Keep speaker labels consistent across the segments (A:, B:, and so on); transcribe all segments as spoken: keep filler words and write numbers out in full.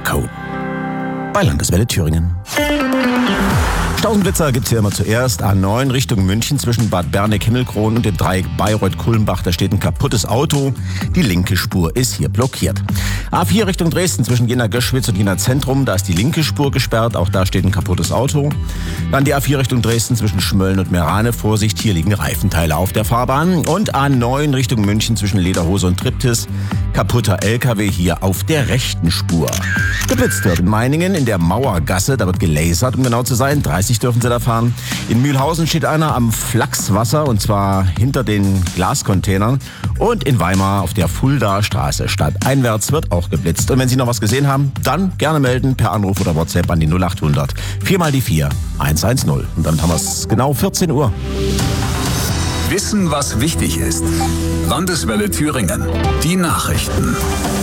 A: Co. bei Landeswelle Thüringen. Tausendblitzer gibt's hier immer zuerst. A neun Richtung München zwischen Bad Berneck-Himmelkron und dem Dreieck Bayreuth-Kulmbach. Da steht ein kaputtes Auto. Die linke Spur ist hier blockiert. A vier Richtung Dresden zwischen Jena-Göschwitz und Jena-Zentrum. Da ist die linke Spur gesperrt. Auch da steht ein kaputtes Auto. Dann die A vier Richtung Dresden zwischen Schmölln und Merane. Vorsicht, hier liegen Reifenteile auf der Fahrbahn. Und A neun Richtung München zwischen Lederhose und Triptis. Kaputter L K W hier auf der rechten Spur. Geblitzt wird in Meiningen in der Mauergasse. Da wird gelasert, um genau zu sein. dreißig dürfen Sie da fahren. In Mühlhausen steht einer am Flachswasser und zwar hinter den Glascontainern. Und in Weimar auf der Fuldaer Straße stadteinwärts wird auch geblitzt. Und wenn Sie noch was gesehen haben, dann gerne melden per Anruf oder WhatsApp an die null acht hundert vier mal die vier eins eins null. Und damit haben wir es genau vierzehn Uhr.
B: Wissen, was wichtig ist. Landeswelle Thüringen. Die Nachrichten.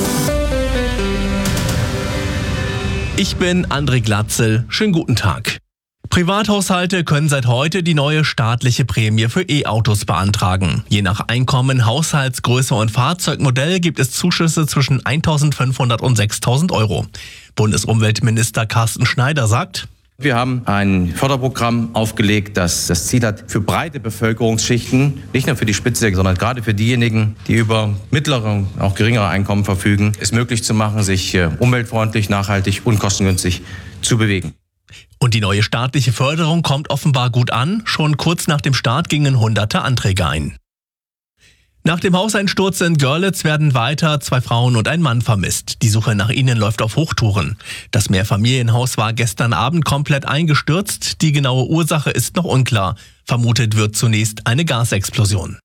C: Ich bin André Glatzel. Schönen guten Tag. Privathaushalte können seit heute die neue staatliche Prämie für E-Autos beantragen. Je nach Einkommen, Haushaltsgröße und Fahrzeugmodell gibt es Zuschüsse zwischen eintausendfünfhundert und sechstausend Euro. Bundesumweltminister Carsten Schneider sagt:
D: Wir haben ein Förderprogramm aufgelegt, das das Ziel hat, für breite Bevölkerungsschichten, nicht nur für die Spitze, sondern gerade für diejenigen, die über mittlere, auch geringere Einkommen verfügen, es möglich zu machen, sich umweltfreundlich, nachhaltig und kostengünstig zu bewegen.
C: Und die neue staatliche Förderung kommt offenbar gut an. Schon kurz nach dem Start gingen hunderte Anträge ein. Nach dem Hauseinsturz in Görlitz werden weiter zwei Frauen und ein Mann vermisst. Die Suche nach ihnen läuft auf Hochtouren. Das Mehrfamilienhaus war gestern Abend komplett eingestürzt. Die genaue Ursache ist noch unklar. Vermutet wird zunächst eine Gasexplosion.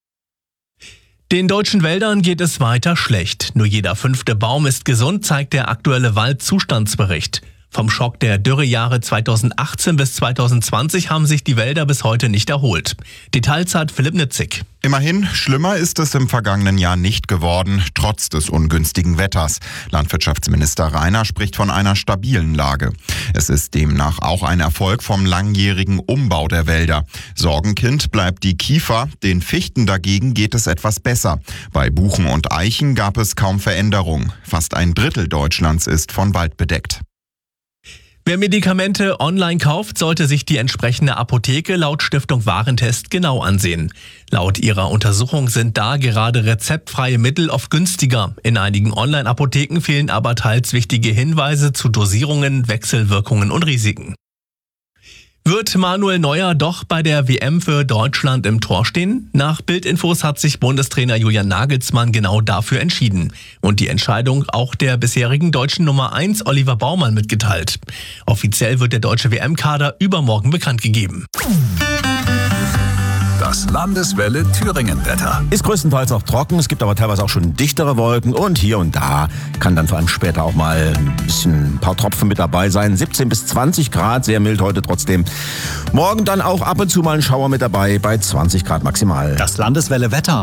C: Den deutschen Wäldern geht es weiter schlecht. Nur jeder fünfte Baum ist gesund, zeigt der aktuelle Waldzustandsbericht. Vom Schock der Dürrejahre zweitausendachtzehn bis zweitausendzwanzig haben sich die Wälder bis heute nicht erholt. Details hat Philipp Nitzig.
E: Immerhin, schlimmer ist es im vergangenen Jahr nicht geworden, trotz des ungünstigen Wetters. Landwirtschaftsminister Rainer spricht von einer stabilen Lage. Es ist demnach auch ein Erfolg vom langjährigen Umbau der Wälder. Sorgenkind bleibt die Kiefer, den Fichten dagegen geht es etwas besser. Bei Buchen und Eichen gab es kaum Veränderung. Fast ein Drittel Deutschlands ist von Wald bedeckt.
C: Wer Medikamente online kauft, sollte sich die entsprechende Apotheke laut Stiftung Warentest genau ansehen. Laut ihrer Untersuchung sind da gerade rezeptfreie Mittel oft günstiger. In einigen Online-Apotheken fehlen aber teils wichtige Hinweise zu Dosierungen, Wechselwirkungen und Risiken. Wird Manuel Neuer doch bei der W M für Deutschland im Tor stehen? Nach Bild-Infos hat sich Bundestrainer Julian Nagelsmann genau dafür entschieden. Und die Entscheidung auch der bisherigen deutschen Nummer eins Oliver Baumann mitgeteilt. Offiziell wird der deutsche W M-Kader übermorgen bekannt gegeben.
B: Das Landeswelle Thüringen-Wetter.
A: Ist größtenteils auch trocken, es gibt aber teilweise auch schon dichtere Wolken und hier und da kann dann vor allem später auch mal ein bisschen ein paar Tropfen mit dabei sein. siebzehn bis zwanzig Grad, sehr mild heute trotzdem. Morgen dann auch ab und zu mal ein Schauer mit dabei bei zwanzig Grad maximal.
F: Das Landeswelle Wetter.